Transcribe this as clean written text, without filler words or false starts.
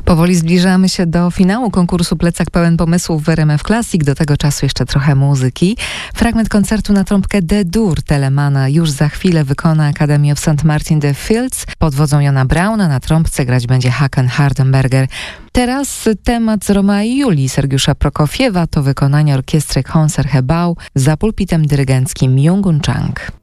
Powoli zbliżamy się do finału konkursu Plecak pełen pomysłów w RMF Classic. Do tego czasu jeszcze trochę muzyki. Fragment koncertu na trąbkę D-dur Telemana już za chwilę wykona Academy of St. Martin the Fields. Pod wodzą Jana Brauna na trąbce grać będzie Hakan Hardenberger. Teraz temat z Romea i Julii Sergiusza Prokofiewa to wykonanie orkiestry Concert Hebau za pulpitem dyrygenckim Myung-Whun Chung.